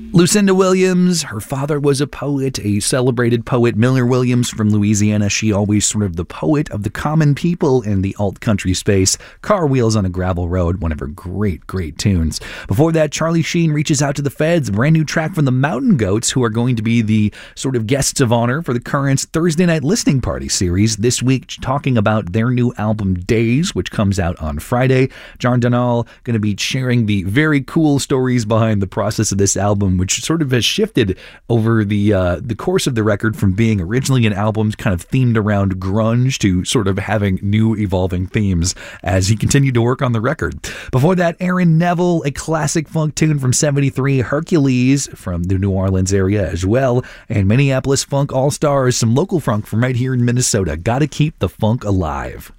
Lucinda Williams, her father was a poet, a celebrated poet. Miller Williams from Louisiana, she always sort of the poet of the common people in the alt-country space. Car Wheels on a Gravel Road, one of her great tunes. Before that, Charlie Sheen reaches out to the feds, a brand new track from the Mountain Goats, who are going to be the sort of guests of honor for the Currents Thursday Night Listening Party series this week, talking about their new album Days, which comes out on Friday. John Donal going to be sharing the very cool stories behind the process of this album, which sort of has shifted over the course of the record from being originally an album kind of themed around grunge to sort of having new evolving themes as he continued to work on the record. Before that, Aaron Neville, a classic funk tune from 73, Hercules from the New Orleans area as well, and Minneapolis Funk All-Stars, some local funk from right here in Minnesota. Gotta keep the funk alive.